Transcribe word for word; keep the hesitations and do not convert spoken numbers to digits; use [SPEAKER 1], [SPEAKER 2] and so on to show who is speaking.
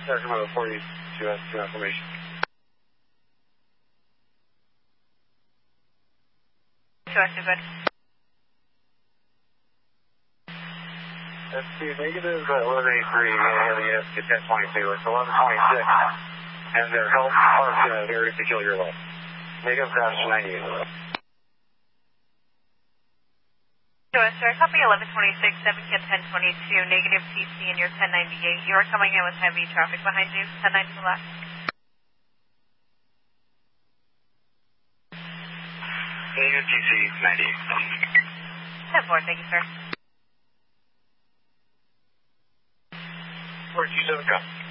[SPEAKER 1] Sacramento forty-two S two information.
[SPEAKER 2] Two good.
[SPEAKER 1] S two negative, uh, eleven eighty-three, heavy S to ten twenty-two. It's eleven twenty-six, and their health parked in an area peculiar way. Negative crash ninety-eight.
[SPEAKER 2] Sure, sir. Copy eleven twenty-six, seven K ten twenty-two, negative T C in your ten ninety-eight. You are coming in with heavy traffic behind you, ten nine to the left.
[SPEAKER 1] Negative T C ninety-eight.
[SPEAKER 2] ten four, thank you, sir.
[SPEAKER 1] four two seven, come.